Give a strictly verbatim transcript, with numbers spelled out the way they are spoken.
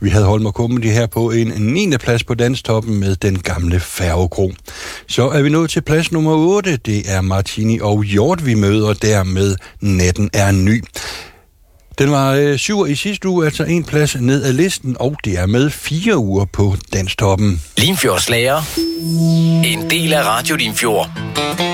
Vi havde Holmer Comedy her på en niende plads på Danstoppen med Den Gamle Færgekro. Så er vi nået til plads nummer otte. Det er Martini og Hjort, vi møder der med Natten er ny. Den var øh, syv i sidste uge, altså en plads ned ad listen, og det er med fire uger på Danstoppen. Limfjords Slager. En del af Radio Limfjord.